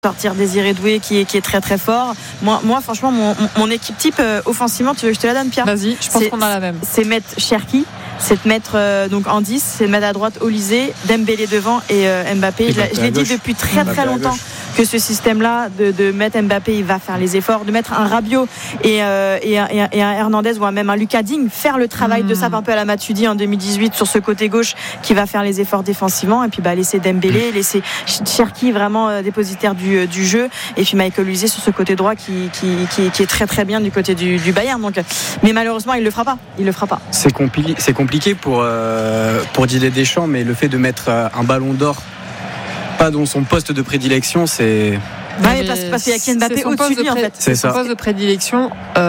sortir Désiré Doué qui est très très fort. Moi franchement mon équipe type offensivement, tu veux que je te la donne, Pierre? Vas-y, je pense qu'on a la même. C'est mettre Cherki, c'est de mettre donc en 10, c'est de mettre à droite Olysée, Dembélé devant et Mbappé. Je l'ai dit depuis très très longtemps que ce système-là de mettre Mbappé, il va faire les efforts, de mettre un Rabiot et un Hernandez ou même un Lucas Digne faire le travail de Sap un peu à la Matuidi en 2018 sur ce côté gauche qui va faire les efforts défensivement, et puis laisser Dembélé, laisser Cherki vraiment dépositaire du jeu, et puis Michael Olysée sur ce côté droit qui est très très bien du côté du Bayern. Donc, mais malheureusement il le fera pas. C'est compliqué pour Didier Deschamps, mais le fait de mettre un ballon d'or pas dans son poste de prédilection, c'est... parce qu'il y a Kylian Mbappé au-dessus de lui en fait. C'est son poste de prédilection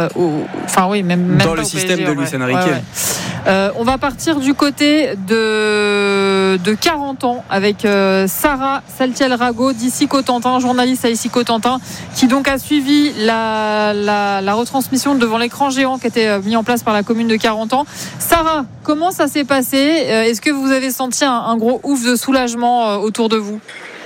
même dans le système de Luis Enrique. On va partir du côté de 40 ans avec Sarah Saltiel-Rago d'Ici Cotentin, journaliste à Ici Cotentin, qui donc a suivi la retransmission devant l'écran géant qui était mis en place par la commune de 40 ans. Sarah, comment ça s'est passé? Est-ce que vous avez senti un gros ouf de soulagement autour de vous?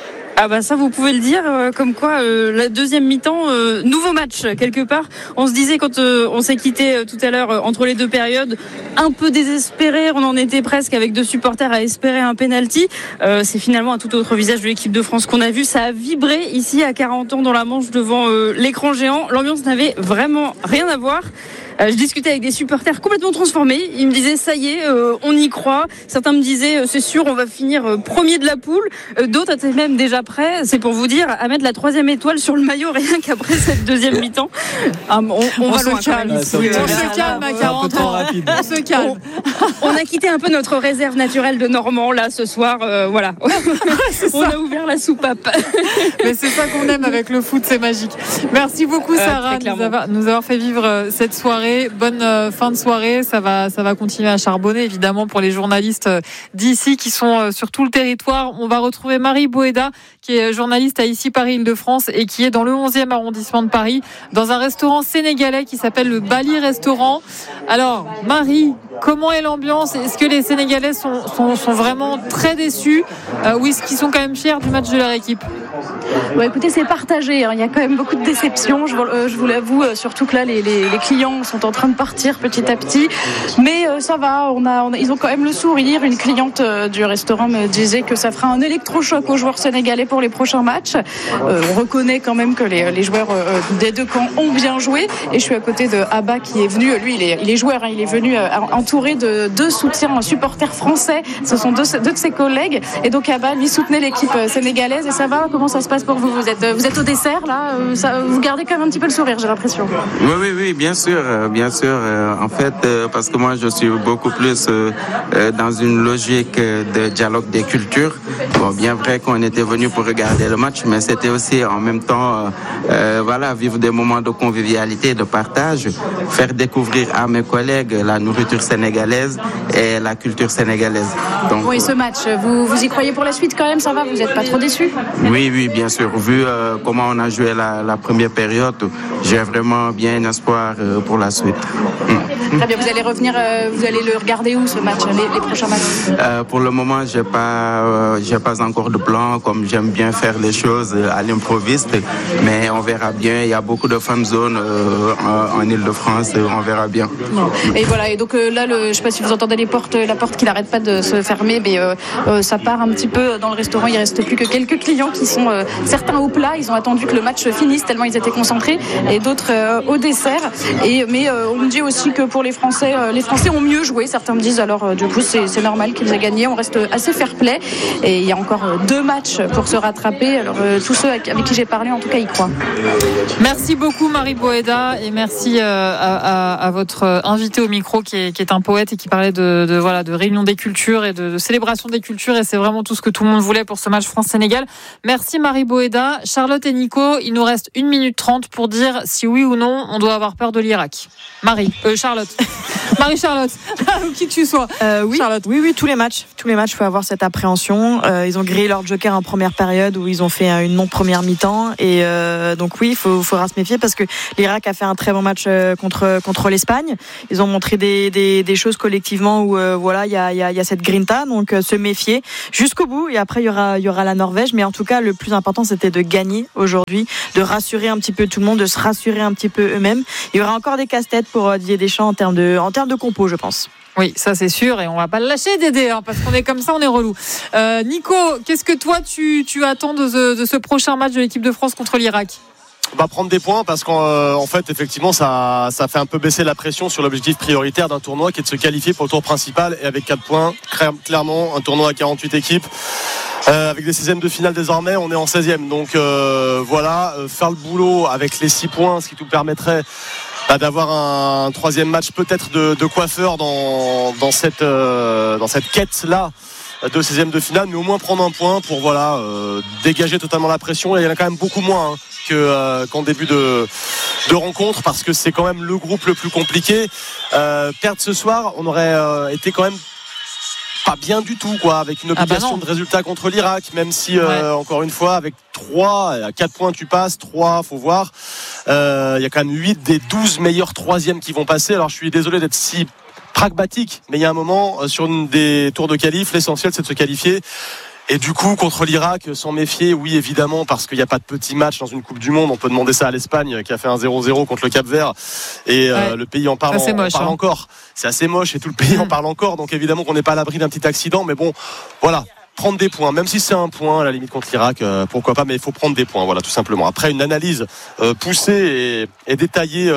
Ça vous pouvez le dire, comme quoi la deuxième mi-temps, nouveau match quelque part. On se disait quand on s'est quitté tout à l'heure entre les deux périodes, un peu désespéré, on en était presque avec deux supporters à espérer un penalty. C'est finalement un tout autre visage de l'équipe de France qu'on a vu. Ça a vibré ici à 40 ans dans la Manche devant l'écran géant. L'ambiance n'avait vraiment rien à voir. Je discutais avec des supporters complètement transformés. Ils me disaient ça y est, on y croit. Certains me disaient c'est sûr, on va finir premier de la poule. D'autres étaient même déjà prêts, c'est pour vous dire, à mettre la 3e étoile sur le maillot rien qu'après cette deuxième mi-temps. On va loin quand même. On se calme à 40 ans. On se calme. On a quitté un peu notre réserve naturelle de Normand là ce soir. Voilà. On a ouvert la soupape. Mais c'est ça qu'on aime avec le foot, c'est magique. Merci beaucoup Sarah de nous avoir fait vivre cette soirée. Bonne fin de soirée. Ça va continuer à charbonner évidemment pour les journalistes d'ici qui sont sur tout le territoire. On va retrouver Marie Boéda qui est journaliste à Ici Paris Île-de-France et qui est dans le 11e arrondissement de Paris dans un restaurant sénégalais qui s'appelle le Bali Restaurant. Alors Marie, comment est l'ambiance? Est-ce que les Sénégalais sont vraiment très déçus ou est-ce qu'ils sont quand même fiers du match de leur équipe? Écoutez, c'est partagé. Il y a quand même beaucoup de déceptions. Je vous l'avoue, surtout que là, les clients sont en train de partir petit à petit. Mais ça va. Ils ont quand même le sourire. Une cliente du restaurant me disait que ça fera un électrochoc aux joueurs sénégalais pour les prochains matchs. On reconnaît quand même que les joueurs des deux camps ont bien joué. Et je suis à côté de Abba qui est venu. Lui, il est joueur. Il est venu entouré de deux soutiens supporters français. Ce sont deux de ses collègues. Et donc Abba, lui, soutenait l'équipe sénégalaise. Et ça va? Comment ça se passe pour vous? Vous êtes au dessert là, vous gardez quand même un petit peu le sourire, j'ai l'impression. Oui, bien sûr. En fait, parce que moi je suis beaucoup plus dans une logique de dialogue des cultures. Bon, bien vrai qu'on était venu pour regarder le match, mais c'était aussi en même temps, vivre des moments de convivialité, de partage, faire découvrir à mes collègues la nourriture sénégalaise et la culture sénégalaise. Donc, oui, ce match, vous y croyez pour la suite quand même? Ça va? Vous n'êtes pas trop déçus? Oui, bien sûr. Vu comment on a joué la première période, j'ai vraiment bien espoir pour la suite. Très bien, vous allez revenir, vous allez le regarder où ce match, les prochains matchs? Pour le moment, j'ai pas encore de plan, comme j'aime bien faire les choses à l'improviste, mais on verra bien. Il y a beaucoup de fan zones en Île-de-France, on verra bien. Et voilà, et donc là, je ne sais pas si vous entendez la porte qui n'arrête pas de se fermer, mais ça part un petit peu dans le restaurant. Il reste plus que quelques clients qui sont certains au plat. Ils ont attendu que le match finisse tellement ils étaient concentrés, et d'autres au dessert. Mais on me dit aussi que pour les Français ont mieux joué. Certains me disent alors du coup c'est normal qu'ils aient gagné. On reste assez fair-play et il y a encore 2 matchs pour se rattraper. Alors tous ceux avec qui j'ai parlé en tout cas y croient. Merci beaucoup Marie Boéda et merci à votre invité au micro qui est un poète et qui parlait de réunion des cultures et de célébration des cultures, et c'est vraiment tout ce que tout le monde voulait pour ce match France-Sénégal. Merci Marie Boéda. Charlotte et Nico, il nous reste 1 minute 30 pour dire si oui ou non on doit avoir peur de l'Irak. Charlotte. Marie-Charlotte, qui que tu sois. Oui, Charlotte. Oui, tous les matchs, il faut avoir cette appréhension. Ils ont grillé leur joker en première période où ils ont fait une non-première mi-temps. Et donc oui, il faudra se méfier parce que l'Irak a fait un très bon match contre l'Espagne. Ils ont montré des choses collectivement où il y a cette grinta. Donc se méfier jusqu'au bout. Et après, il y aura la Norvège. Mais en tout cas, le plus plus important, c'était de gagner aujourd'hui, de rassurer un petit peu tout le monde, de se rassurer un petit peu eux-mêmes. Il y aura encore des casse-têtes pour Didier Deschamps en termes de compo, je pense. Oui, ça c'est sûr, et on va pas le lâcher, Dédé, parce qu'on est comme ça, on est relou. Nico, qu'est-ce que toi tu attends de ce prochain match de l'équipe de France contre l'Irak ? On va prendre des points parce qu'en fait effectivement ça fait un peu baisser la pression sur l'objectif prioritaire d'un tournoi qui est de se qualifier pour le tour principal, et avec 4 points, clairement un tournoi à 48 équipes avec des 16e de finale désormais, on est en 16e, donc faire le boulot avec les 6 points, ce qui nous permettrait d'avoir un 3e match peut-être de coiffeur dans cette quête là de 16e de finale, mais au moins prendre un point pour dégager totalement la pression. Et il y en a quand même beaucoup moins qu'en début de rencontre, parce que c'est quand même le groupe le plus compliqué. Perdre ce soir, on aurait été quand même pas bien du tout, avec une obligation de résultat contre l'Irak, même si encore une fois avec 4 points tu passes, 3 faut voir, il y a quand même 8 des 12 meilleurs 3e qui vont passer. Alors je suis désolé d'être si pragmatique, mais il y a un moment sur une des tours de qualif, l'essentiel c'est de se qualifier. Et du coup, contre l'Irak, s'en méfier, oui, évidemment, parce qu'il n'y a pas de petit match dans une Coupe du Monde. On peut demander ça à l'Espagne, qui a fait un 0-0 contre le Cap-Vert. Et le pays en parle, encore. C'est assez moche, et tout le pays en parle encore. Donc évidemment qu'on n'est pas à l'abri d'un petit accident. Mais bon, voilà. Prendre des points, même si c'est un point à la limite contre l'Irak, pourquoi pas, mais il faut prendre des points, tout simplement. Après une analyse poussée et détaillée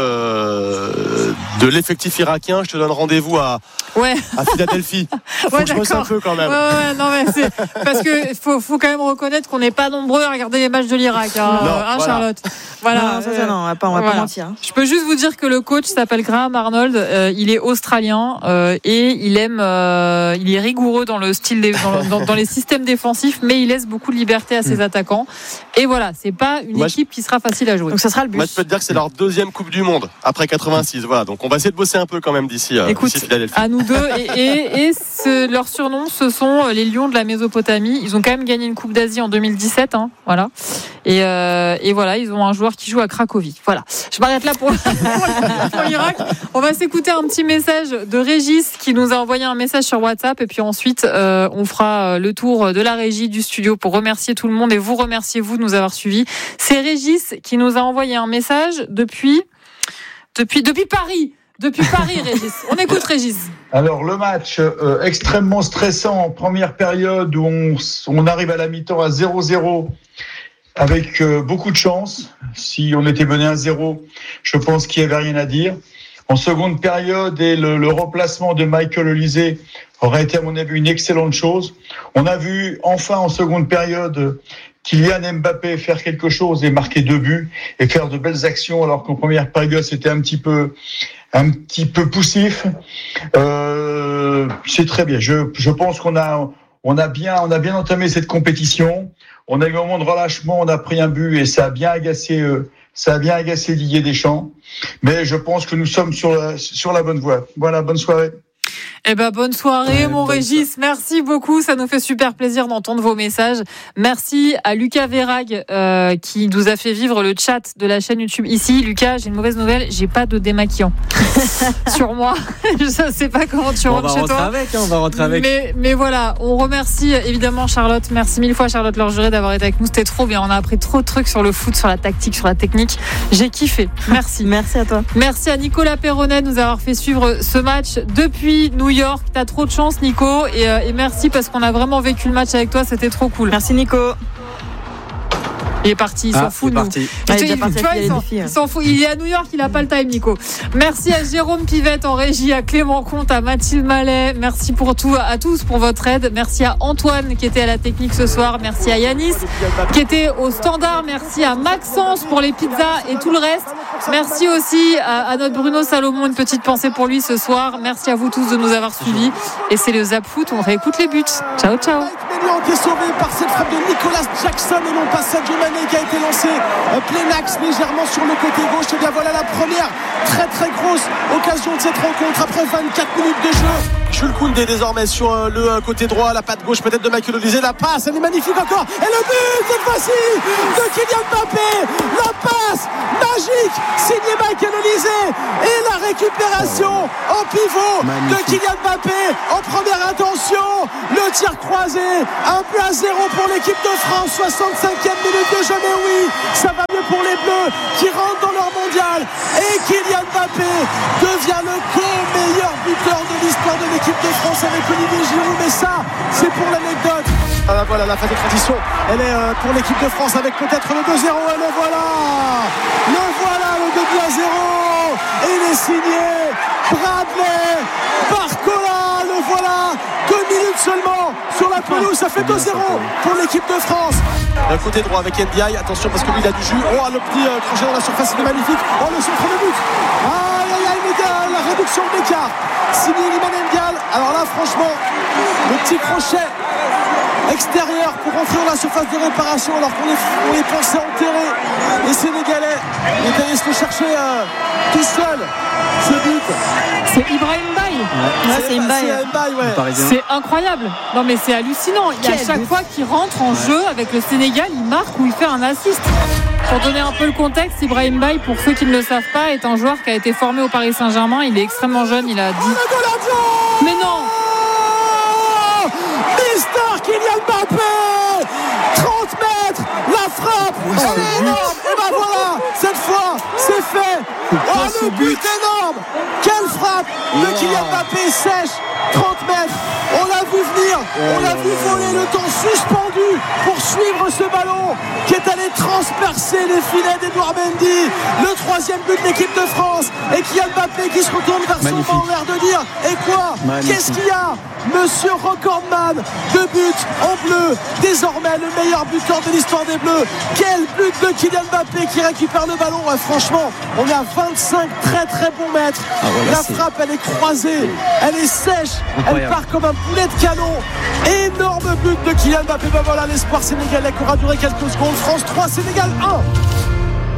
de l'effectif irakien, je te donne rendez-vous à Philadelphie. Faut que je bosse un peu quand même. Non, mais c'est parce que faut quand même reconnaître qu'on n'est pas nombreux à regarder les matchs de l'Irak, Charlotte. Voilà. Non, on va pas mentir. Je peux juste vous dire que le coach s'appelle Graham Arnold, il est australien et il est rigoureux dans le style dans les systèmes défensifs, mais il laisse beaucoup de liberté à ses attaquants. Et voilà, c'est pas une équipe qui sera facile à jouer. Donc ça sera le but. Moi, je peux te dire que c'est leur 2e Coupe du Monde après 86. Voilà, donc on va essayer de bosser un peu quand même d'ici. Écoute, Philadelphie. à nous deux. Et leur surnom, ce sont les Lions de la Mésopotamie. Ils ont quand même gagné une Coupe d'Asie en 2017. Voilà. Et voilà, ils ont un joueur qui joue à Cracovie. Voilà. Je m'arrête là pour l'Irak. On va s'écouter un petit message de Régis qui nous a envoyé un message sur WhatsApp, et puis ensuite on fera le tour de la régie du studio pour remercier tout le monde et vous remercier vous de nous avoir suivis. C'est Régis qui nous a envoyé un message depuis Paris. Depuis Paris, Régis. On écoute Régis. Alors, le match extrêmement stressant en première période où on arrive à la mi-temps à 0-0 avec beaucoup de chance. Si on était mené à 0, je pense qu'il n'y avait rien à dire. En seconde période, et le remplacement de Michael Olise aurait été, à mon avis, une excellente chose. On a vu enfin en seconde période Kylian Mbappé faire quelque chose et marquer 2 buts et faire de belles actions, alors qu'en première période c'était un petit peu poussif. C'est très bien. Je pense qu'on a bien entamé cette compétition. On a eu un moment de relâchement, on a pris un but et ça a bien agacé Didier Deschamps. Mais je pense que nous sommes sur la bonne voie. Voilà, bonne soirée. Bonne soirée, mon Régis. Merci beaucoup. Ça nous fait super plaisir d'entendre vos messages. Merci à Lucas Verrag, qui nous a fait vivre le chat de la chaîne YouTube ici. Lucas, j'ai une mauvaise nouvelle. J'ai pas de démaquillant sur moi. Je sais pas comment tu rentres chez toi. On va rentrer avec. Mais voilà. On remercie évidemment Charlotte. Merci 1000 fois, Charlotte Lorgeré, d'avoir été avec nous. C'était trop bien. On a appris trop de trucs sur le foot, sur la tactique, sur la technique. J'ai kiffé. Merci. Merci à toi. Merci à Nicolas Perronnet de nous avoir fait suivre ce match depuis New York. T'as trop de chance, Nico, et merci parce qu'on a vraiment vécu le match avec toi, c'était trop cool. Merci, Nico. Il est parti, il s'en fout de nous. Il s'en fout. Il est à New York, il a pas le time, Nico. Merci à Jérôme Pivette en régie, à Clément Comte, à Mathilde Mallet. Merci à tous pour votre aide. Merci à Antoine qui était à la technique ce soir. Merci à Yanis qui était au standard. Merci à Maxence pour les pizzas et tout le reste. Merci aussi à notre Bruno Salomon, une petite pensée pour lui ce soir. Merci à vous tous de nous avoir suivis. Et c'est le Zap Foot, on réécoute les buts. Ciao, ciao. Qui est sauvé par cette frappe de Nicolas Jackson et non pas Sadio Mané qui a été lancé plein axe légèrement sur le côté gauche. Et bien voilà la première très très grosse occasion de cette rencontre après 24 minutes de jeu. Jules Koundé désormais sur le côté droit, la patte gauche peut-être de Michael Olise, la passe, elle est magnifique encore, et le but cette fois-ci de Kylian Mbappé, la passe magique signé Michael Olise et la récupération en pivot de Kylian Mbappé en première intention, le Le tir croisé, 1-0 pour l'équipe de France, 65e minute de jeu, mais oui, ça va mieux pour les Bleus qui rentrent dans leur mondial et Kylian Mbappé devient le co-meilleur buteur de l'histoire de l'équipe de France avec Olivier Giroud, mais ça, c'est pour l'anecdote. Voilà, la phase de transition, elle est pour l'équipe de France avec peut-être le 2-0, et le voilà, le 2-0, et il est signé Bradley Barcola, le voilà, 2 minutes seulement sur la pelouse, ça fait 2-0 pour l'équipe de France. Côté droit avec NDI, attention parce que lui il a du jus. Oh, le petit crochet dans la surface, il est magnifique. Oh, le centre de but. Aïe, la réduction de l'écart. Signé Iliman Ndiaye. Alors là, franchement, le petit crochet extérieur pour rentrer dans la surface de réparation alors qu'on les pensait enterrer. Les Sénégalais est allé se le chercher tout seul. Ce but. C'est Ibrahim Mbaye. C'est Mbaye. C'est incroyable. Non mais c'est hallucinant. Il y a chaque fois qu'il rentre en jeu avec le Sénégal, il marque ou il fait un assist. Pour donner un peu le contexte, Ibrahim Mbaye, pour ceux qui ne le savent pas, est un joueur qui a été formé au Paris Saint-Germain. Il est extrêmement jeune. Il a 10. Mais non. Mister Kylian Mbappé, 30 mètres, la frappe, elle est énorme. Et ben voilà, cette fois, c'est fait. Oh, le but énorme. Quelle frappe de Kylian Mbappé, sèche, 30 mètres. On l'a vu venir, on l'a vu voler le temps suspendu pour suivre ce ballon qui est allé transpercer les filets d'Edouard Mendy. Le 3e but de l'équipe de France et Kylian Mbappé qui se retourne vers son banc en l'air de dire et quoi, qu'est-ce qu'il y a, monsieur recordman de buts en bleu, désormais le meilleur buteur de l'histoire des Bleus. Quel but de Kylian Mbappé qui récupère le ballon. Franchement, on est à 25 très très bons mètres. La frappe, elle est croisée, elle est sèche, elle part comme un poulet de canon. Énorme but de Kylian Mbappé. Ben voilà, l'espoir sénégalais qui aura duré quelques secondes. France 3, Sénégal 1.